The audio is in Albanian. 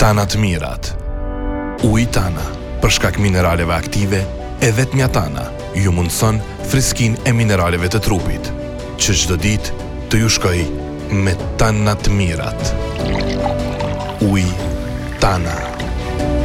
Tana të mirat. Uji Tana, për shkak mineraleve aktive, e vetmja Tana ju mundson friskinë e mineraleve të trupit, që çdo ditë të ju shkoj me Tana të mirat. Uji Tana.